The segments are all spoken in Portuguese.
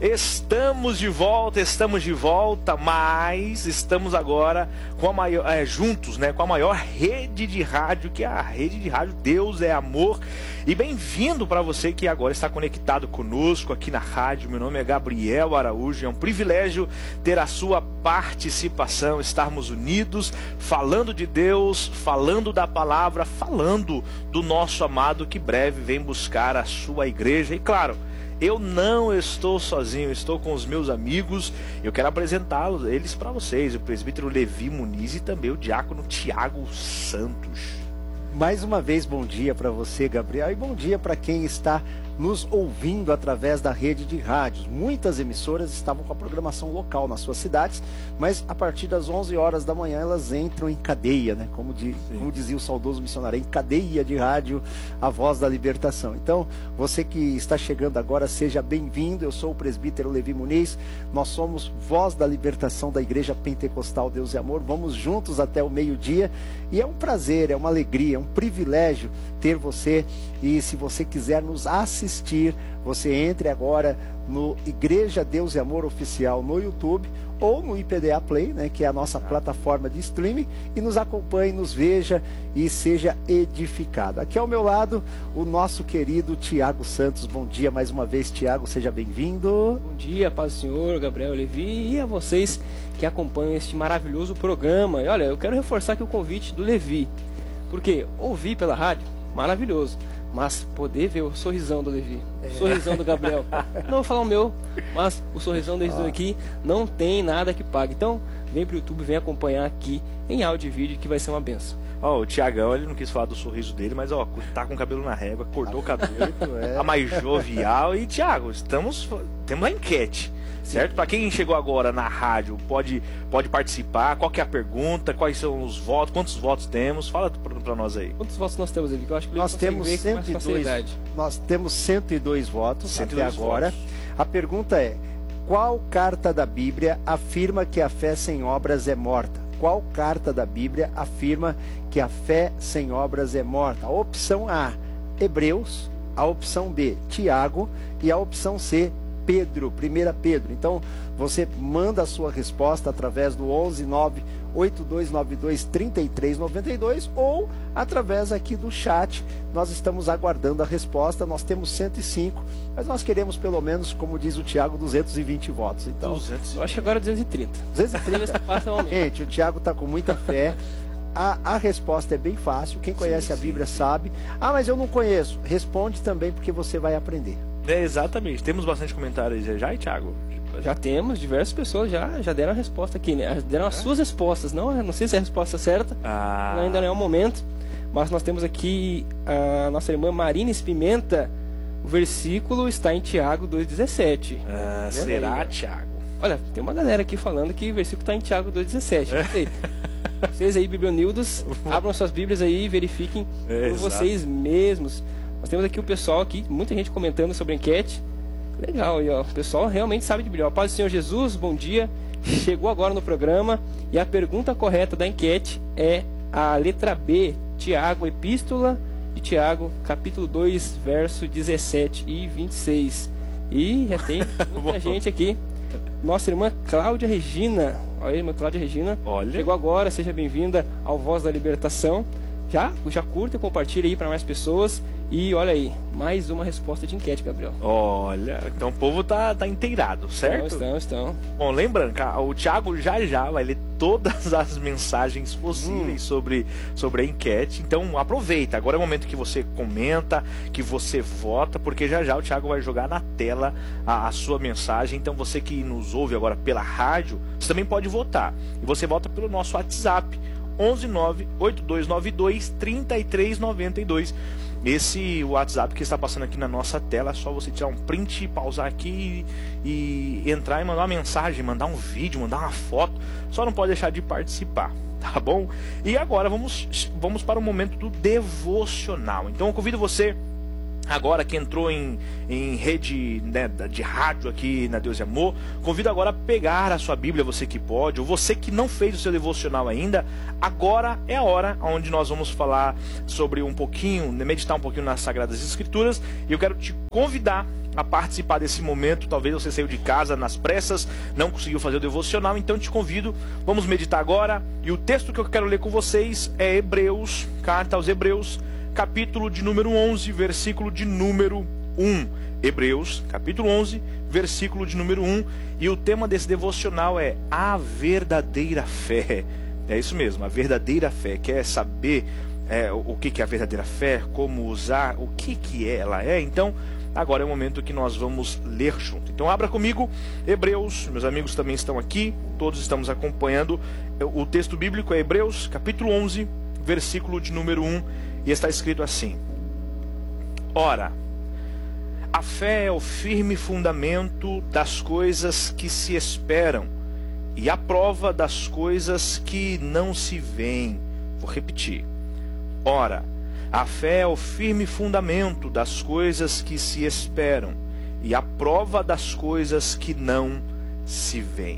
Estamos de volta, mas estamos agora com a maior, juntos, né, com a maior rede de rádio, que é a rede de rádio Deus é Amor. E bem-vindo para você que agora está conectado conosco aqui na rádio. Meu nome é Gabriel Araújo, é um privilégio ter a sua participação, estarmos unidos, falando de Deus, falando da palavra, falando do nosso amado que breve vem buscar a sua igreja. E claro, eu não estou sozinho, estou com os meus amigos. Eu quero apresentá-los, eles para vocês, o presbítero Levi Muniz e também o diácono Tiago Santos. Mais uma vez, bom dia para você, Gabriel, e bom dia para quem está nos ouvindo através da rede de rádios. Muitas emissoras estavam com a programação local nas suas cidades, mas a partir das 11 horas da manhã elas entram em cadeia, né? Como dizia o saudoso missionário, em cadeia de rádio, a voz da libertação. Então, você que está chegando agora, seja bem-vindo. Eu sou o presbítero Levi Muniz, nós somos voz da libertação da Igreja Pentecostal Deus e Amor. Vamos juntos até o meio-dia e é um prazer, é uma alegria, é um privilégio ter você. E se você quiser nos assistir, você entre agora no Igreja Deus e Amor Oficial no YouTube ou no IPDA Play, né, que é a nossa plataforma de streaming, e nos acompanhe, nos veja e seja edificado. Aqui ao meu lado, o nosso querido Tiago Santos. Bom dia mais uma vez, Tiago, seja bem-vindo. Bom dia, paz do Senhor, Gabriel Levi, e a vocês que acompanham este maravilhoso programa. E olha, eu quero reforçar aqui o convite do Levi, porque ouvir pela rádio, maravilhoso, mas poder ver o sorrisão do Levi, o sorrisão do Gabriel, não vou falar o meu, mas o sorrisão deles dois aqui não tem nada que pague. Então vem pro YouTube, vem acompanhar aqui em áudio e vídeo, que vai ser uma benção. O Tiagão, ele não quis falar do sorriso dele, mas tá com o cabelo na régua, cortou o cabelo, tá mais jovial. E Tiago, temos a enquete, certo? Para quem chegou agora na rádio, pode participar. Qual que é a pergunta? Quais são os votos? Quantos votos temos? Fala para nós aí. Quantos votos nós temos, Levi? Eu acho que nós temos 102. Nós temos 102 votos 102 até agora. Votos. A pergunta é: qual carta da Bíblia afirma que a fé sem obras é morta? Qual carta da Bíblia afirma que a fé sem obras é morta? A opção A, Hebreus. A opção B, Tiago. E a opção C, Pedro, 1 Pedro. Então, você manda a sua resposta através do 11982923392 ou através aqui do chat. Nós estamos aguardando a resposta. Nós temos 105, mas nós queremos pelo menos, como diz o Tiago, 220 votos. Então, eu acho que agora 230. 230. Gente, o Tiago está com muita fé. A resposta é bem fácil. Quem conhece a Bíblia sabe. Mas eu não conheço. Responde também, porque você vai aprender. Exatamente. Temos bastante comentários já, Tiago? Já temos, diversas pessoas já deram a resposta aqui, né? Deram as suas respostas. Não sei se é a resposta certa, ainda não é o momento. Mas nós temos aqui a nossa irmã Marina Pimenta. O versículo está em Tiago 2,17. Será, Tiago? Olha, tem uma galera aqui falando que o versículo está em Tiago 2,17. Não sei. Vocês aí, biblionildos, abram suas Bíblias aí e verifiquem por vocês mesmos. Nós temos aqui o pessoal aqui, muita gente comentando sobre a enquete. Legal, e o pessoal realmente sabe de Bíblia. Paz do Senhor Jesus, bom dia. Chegou agora no programa e a pergunta correta da enquete é a letra B, Tiago, Epístola de Tiago, capítulo 2, verso 17 e 26. E já tem muita gente aqui. Nossa irmã Cláudia Regina. Olha, irmã Cláudia Regina. Chegou agora, seja bem-vinda ao Voz da Libertação. Já curta e compartilha aí para mais pessoas. E olha aí, mais uma resposta de enquete, Gabriel. Olha, então o povo tá inteirado, certo? Estão. Bom, lembrando, o Tiago já vai ler todas as mensagens possíveis sobre a enquete. Então aproveita, agora é o momento que você comenta, que você vota, porque já o Tiago vai jogar na tela a sua mensagem. Então você que nos ouve agora pela rádio, você também pode votar. E você vota pelo nosso WhatsApp, 11982923392. Esse WhatsApp que está passando aqui na nossa tela, é só você tirar um print, pausar aqui e entrar e mandar uma mensagem, mandar um vídeo, mandar uma foto. Só não pode deixar de participar, tá bom? E agora vamos para o momento do devocional. Então eu convido você, agora que entrou em rede, né, de rádio aqui na Deus e Amor, convido agora a pegar a sua Bíblia, você que pode, ou você que não fez o seu devocional ainda. Agora é a hora onde nós vamos falar sobre meditar um pouquinho nas Sagradas Escrituras. E eu quero te convidar a participar desse momento. Talvez você saiu de casa nas pressas, não conseguiu fazer o devocional, então te convido, vamos meditar agora. E o texto que eu quero ler com vocês é Hebreus, carta aos Hebreus, capítulo de número 11, versículo de número 1. Hebreus, capítulo 11, versículo de número 1. E o tema desse devocional é a verdadeira fé. É isso mesmo, a verdadeira fé. Quer saber o que é a verdadeira fé? Como usar? O que ela é? Então, agora é o momento que nós vamos ler junto. Então, abra comigo Hebreus. Meus amigos também estão aqui. Todos estamos acompanhando. O texto bíblico é Hebreus, capítulo 11, versículo de número 1. E está escrito assim: Ora, a fé é o firme fundamento das coisas que se esperam e a prova das coisas que não se veem. Vou repetir. Ora, a fé é o firme fundamento das coisas que se esperam e a prova das coisas que não se veem.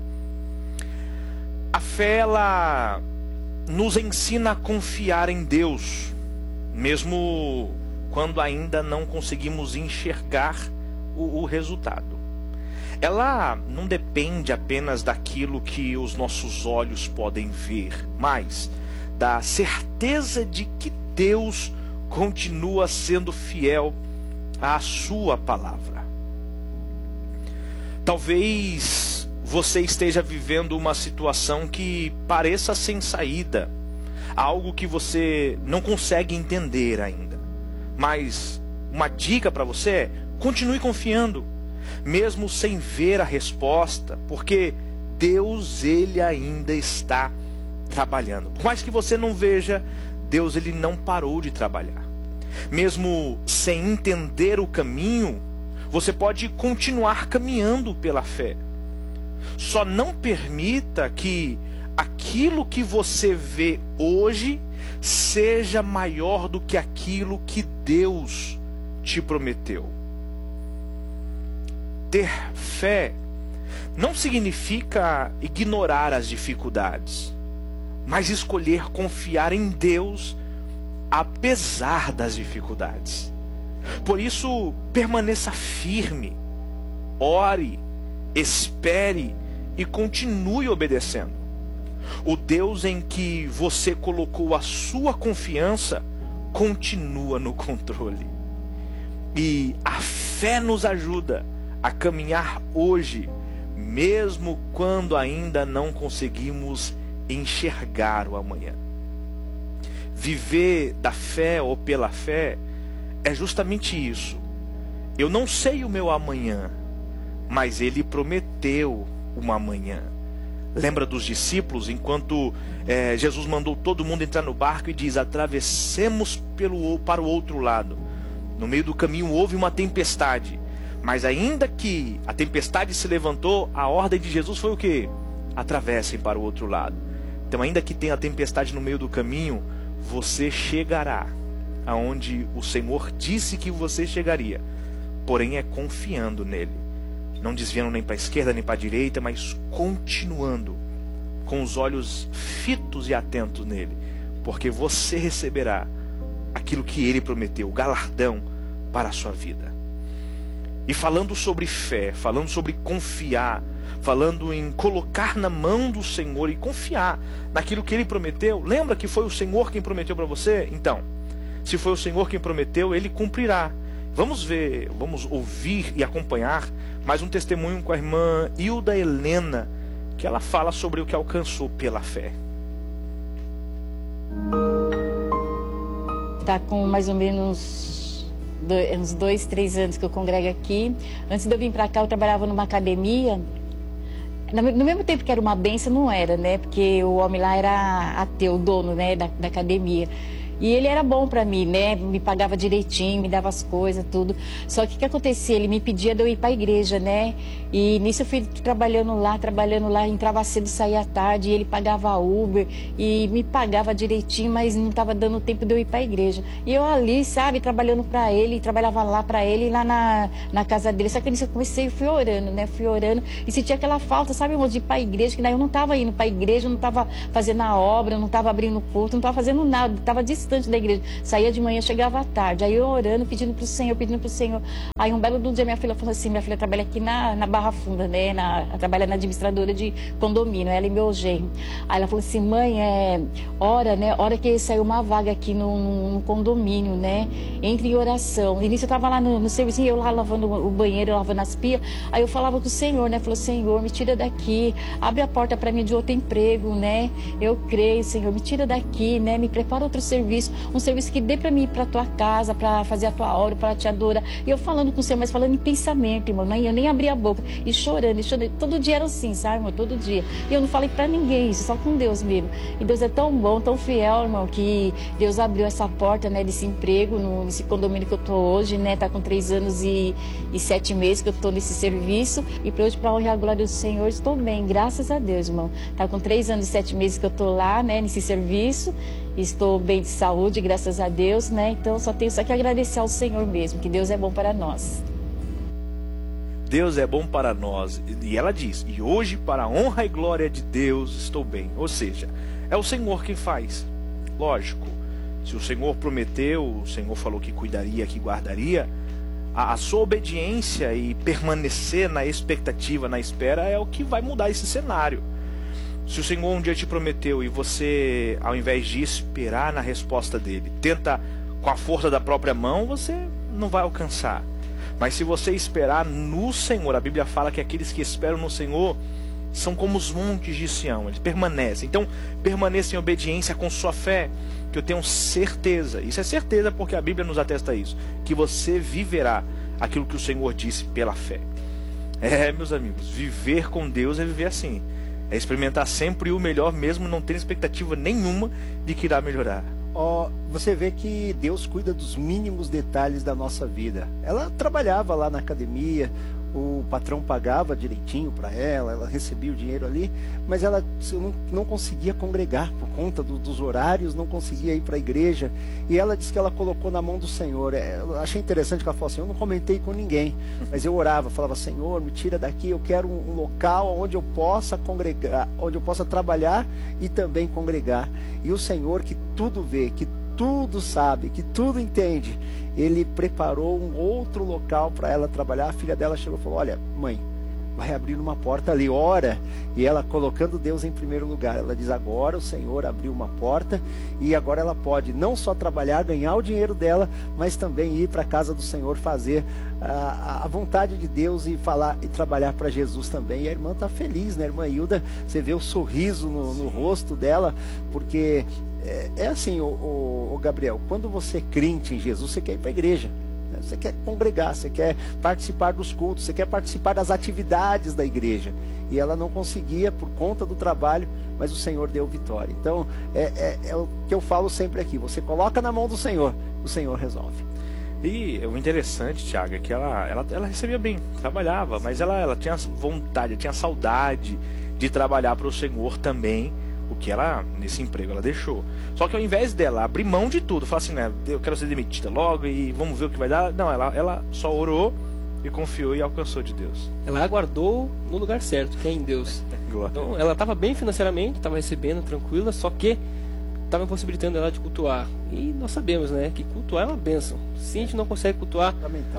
A fé, ela nos ensina a confiar em Deus, mesmo quando ainda não conseguimos enxergar o resultado. Ela não depende apenas daquilo que os nossos olhos podem ver, mas da certeza de que Deus continua sendo fiel à sua palavra. Talvez você esteja vivendo uma situação que pareça sem saída, algo que você não consegue entender ainda. Mas uma dica para você é: continue confiando, mesmo sem ver a resposta, porque Deus, ele ainda está trabalhando. Por mais que você não veja, Deus, ele não parou de trabalhar. Mesmo sem entender o caminho, você pode continuar caminhando pela fé. Só não permita que aquilo que você vê hoje seja maior do que aquilo que Deus te prometeu. Ter fé não significa ignorar as dificuldades, mas escolher confiar em Deus apesar das dificuldades. Por isso, permaneça firme, ore, espere e continue obedecendo. O Deus em que você colocou a sua confiança continua no controle. E a fé nos ajuda a caminhar hoje, mesmo quando ainda não conseguimos enxergar o amanhã. Viver da fé ou pela fé é justamente isso. Eu não sei o meu amanhã, mas Ele prometeu uma amanhã. Lembra dos discípulos, enquanto Jesus mandou todo mundo entrar no barco e diz: atravessemos para o outro lado. No meio do caminho houve uma tempestade, mas ainda que a tempestade se levantou, a ordem de Jesus foi o quê? Atravessem para o outro lado. Então, ainda que tenha a tempestade no meio do caminho, você chegará aonde o Senhor disse que você chegaria. Porém, é confiando nele, não desviando nem para a esquerda nem para a direita, mas continuando com os olhos fitos e atentos nele, porque você receberá aquilo que ele prometeu, o galardão para a sua vida. E falando sobre fé, falando sobre confiar, falando em colocar na mão do Senhor e confiar naquilo que ele prometeu. Lembra que foi o Senhor quem prometeu para você? Então, se foi o Senhor quem prometeu, ele cumprirá. Vamos ver, vamos ouvir e acompanhar mais um testemunho com a irmã Hilda Helena, que ela fala sobre o que alcançou pela fé. Está com mais ou menos uns 2, 3 anos que eu congrego aqui. Antes de eu vir para cá, eu trabalhava numa academia. No mesmo tempo que era uma benção, não era, né? Porque o homem lá era ateu, o dono, né, da academia. E ele era bom para mim, né? Me pagava direitinho, me dava as coisas, tudo. Só que o que acontecia? Ele me pedia de eu ir para a igreja, né? E nisso eu fui trabalhando lá, entrava cedo, saía à tarde, e ele pagava Uber e me pagava direitinho, mas não estava dando tempo de eu ir para a igreja. E eu ali, sabe, trabalhando para ele, trabalhava lá para ele, lá na casa dele. Só que nisso eu comecei, fui orando, né? Fui orando e senti aquela falta, sabe, irmão, de ir para a igreja, que daí eu não estava indo para a igreja, eu não estava fazendo a obra, eu não estava abrindo culto, não estava fazendo nada, estava distante. distante da igreja. Saía de manhã, chegava à tarde. Aí eu orando, pedindo pro Senhor. Aí um belo dia minha filha falou assim, minha filha trabalha aqui na Barra Funda, né? Trabalha na administradora de condomínio, ela e meu genro. Aí ela falou assim, mãe, hora que saiu uma vaga aqui no condomínio, né? Entre em oração. No início eu tava lá no serviço, eu lá lavando o banheiro, lavando as pias. Aí eu falava com o Senhor, né? Falou, Senhor, me tira daqui, abre a porta para mim de outro emprego, né? Eu creio, Senhor, me tira daqui, né? Me prepara outro serviço, um serviço que dê para mim ir para tua casa, para fazer a tua obra, para te adorar. E eu falando com o Senhor, mas falando em pensamento, irmão, eu nem abria a boca e chorando. Todo dia era assim, sabe, irmão? Todo dia. E eu não falei para ninguém isso, só com Deus mesmo. E Deus é tão bom, tão fiel, irmão, que Deus abriu essa porta, né, desse emprego nesse condomínio que eu tô hoje, né? Tá com 3 anos e 7 meses que eu tô nesse serviço. E para hoje, para honrar a glória do Senhor, estou bem, graças a Deus, irmão. Tá com 3 anos e 7 meses que eu tô lá, né, nesse serviço. Estou bem de saúde, graças a Deus, né? Então só tenho que agradecer ao Senhor mesmo, que Deus é bom para nós. Deus é bom para nós. E ela diz, e hoje para a honra e glória de Deus estou bem. Ou seja, é o Senhor quem faz. Lógico, se o Senhor prometeu, o Senhor falou que cuidaria, que guardaria, a sua obediência e permanecer na expectativa, na espera, é o que vai mudar esse cenário. Se o Senhor um dia te prometeu e você, ao invés de esperar na resposta dele, tenta com a força da própria mão, você não vai alcançar. Mas se você esperar no Senhor, a Bíblia fala que aqueles que esperam no Senhor são como os montes de Sião, eles permanecem. Então, permaneça em obediência com sua fé, que eu tenho certeza, isso é certeza porque a Bíblia nos atesta isso, que você viverá aquilo que o Senhor disse pela fé. Meus amigos, viver com Deus é viver assim. É experimentar sempre o melhor, mesmo não tendo expectativa nenhuma de que irá melhorar. Você vê que Deus cuida dos mínimos detalhes da nossa vida. Ela trabalhava lá na academia, o patrão pagava direitinho para ela recebia o dinheiro ali, mas ela não conseguia congregar por conta dos horários, não conseguia ir para a igreja. E ela disse que ela colocou na mão do Senhor. Eu achei interessante que ela falou assim, eu não comentei com ninguém, mas eu orava, falava, Senhor, me tira daqui, eu quero um local onde eu possa congregar, onde eu possa trabalhar e também congregar. E o Senhor, que tudo vê, que tudo sabe, que tudo entende, ele preparou um outro local para ela trabalhar. A filha dela chegou e falou, olha, mãe, vai abrir uma porta ali, ora. E ela colocando Deus em primeiro lugar, ela diz, agora o Senhor abriu uma porta e agora ela pode não só trabalhar, ganhar o dinheiro dela, mas também ir para a casa do Senhor, fazer a vontade de Deus e falar e trabalhar para Jesus também. E a irmã está feliz, né, irmã Hilda? Você vê o sorriso no rosto dela, porque é assim, o Gabriel, quando você é crente em Jesus, você quer ir para a igreja, né? Você quer congregar, você quer participar dos cultos, você quer participar das atividades da igreja. E ela não conseguia por conta do trabalho, mas o Senhor deu vitória. Então, é o que eu falo sempre aqui, você coloca na mão do Senhor, o Senhor resolve. E o interessante, Thiago, é que ela recebia bem, trabalhava, mas ela tinha vontade, tinha saudade de trabalhar para o Senhor também, o que ela, nesse emprego, ela deixou. Só que ao invés dela abrir mão de tudo, falar assim, né, eu quero ser demitida logo e vamos ver o que vai dar. Não, ela só orou e confiou e alcançou de Deus. Ela aguardou no lugar certo, que é em Deus. Então, ela estava bem financeiramente, estava recebendo tranquila, só que estava impossibilitando ela de cultuar. E nós sabemos, né, que cultuar é uma bênção. Se a gente não consegue cultuar,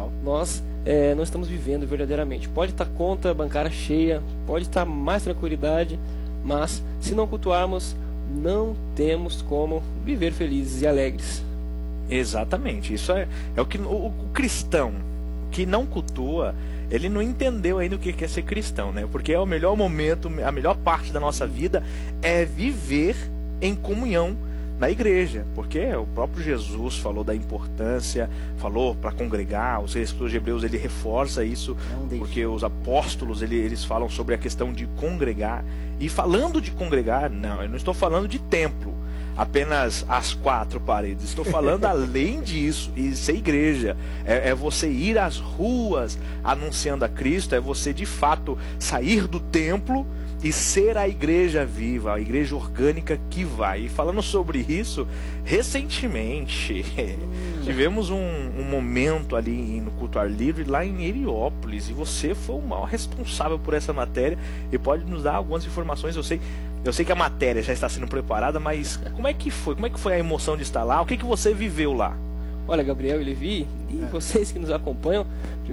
nós não estamos vivendo verdadeiramente. Pode estar conta bancária cheia, pode estar mais tranquilidade, mas se não cultuarmos, não temos como viver felizes e alegres. Exatamente, isso é o que o cristão que não cultua, ele não entendeu ainda o que é ser cristão, né? Porque é o melhor momento, a melhor parte da nossa vida é viver em comunhão na igreja, porque o próprio Jesus falou da importância, falou para congregar. Os escritores de Hebreus, ele reforça isso, porque os apóstolos eles falam sobre a questão de congregar. E falando de congregar, não, eu não estou falando de templo, apenas as 4 paredes, estou falando além disso, e ser igreja, é você ir às ruas anunciando a Cristo, é você de fato sair do templo e ser a igreja viva, a igreja orgânica que vai. E falando sobre isso, recentemente tivemos um momento ali no Culto Ar Livre lá em Heliópolis, e você foi o maior responsável por essa matéria e pode nos dar algumas informações. Eu sei, Eu sei que a matéria já está sendo preparada, mas como é que foi? Como é que foi a emoção de estar lá? O que você viveu lá? Olha, Gabriel e Levi, e vocês que nos acompanham,